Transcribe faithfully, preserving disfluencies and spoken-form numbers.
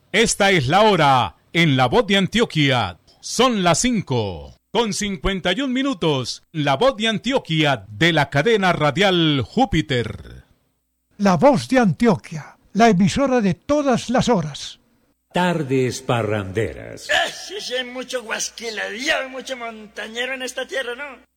Esta es la hora en La Voz de Antioquia. Son las cinco con cincuenta y un minutos. La Voz de Antioquia de la cadena radial Júpiter. La Voz de Antioquia, la emisora de todas las horas. Tardes parranderas. Ah, sí, sí, hay mucho guasquiladillo, mucho montañero en esta tierra, ¿no?